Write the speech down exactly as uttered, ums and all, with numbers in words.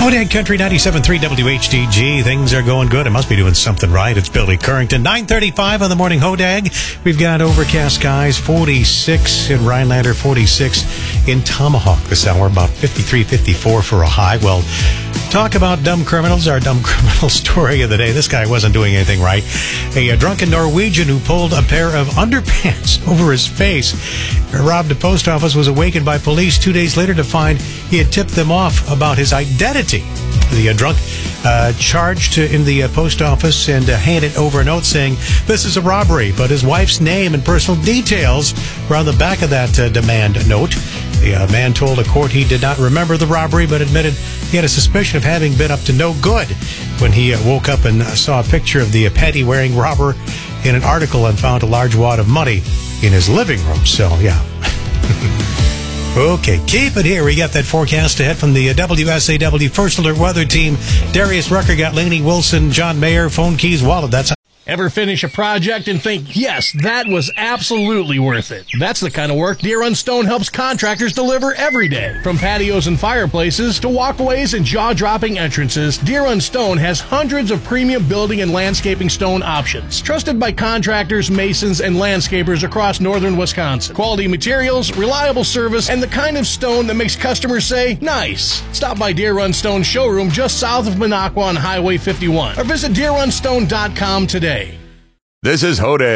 Hodag Country ninety-seven point three W H D G. Things are going good. It must be doing something right. It's Billy Currington. nine thirty-five on the morning Hodag. We've got overcast skies, forty-six in Rhinelander, forty-six in Tomahawk this hour, about fifty-three, fifty-four for a high. Well, talk about dumb criminals, our dumb criminal story of the day. This guy wasn't doing anything right. A, a drunken Norwegian who pulled a pair of underpants over his face, robbed a post office, was awakened by police two days later to find he had tipped them off about his identity. The uh, drunk uh, charged in the uh, post office and uh, handed over a note saying, "This is a robbery," but his wife's name and personal details were on the back of that uh, demand note. The uh, man told a court he did not remember the robbery, but admitted he had a suspicion of having been up to no good when he uh, woke up and uh, saw a picture of the uh, panty-wearing robber in an article and found a large wad of money in his living room. So, yeah. Okay, keep it here. We got that forecast ahead from the W S A W First Alert Weather Team. Darius Rucker got Laney Wilson, John Mayer, phone keys, wallet. That's how. Ever finish a project and think, yes, that was absolutely worth it? That's the kind of work Deer Run Stone helps contractors deliver every day. From patios and fireplaces to walkways and jaw-dropping entrances, Deer Run Stone has hundreds of premium building and landscaping stone options. Trusted by contractors, masons, and landscapers across northern Wisconsin. Quality materials, reliable service, and the kind of stone that makes customers say, nice. Stop by Deer Run Stone showroom just south of Minocqua on Highway fifty-one or visit deer run stone dot com today. This is Hodag.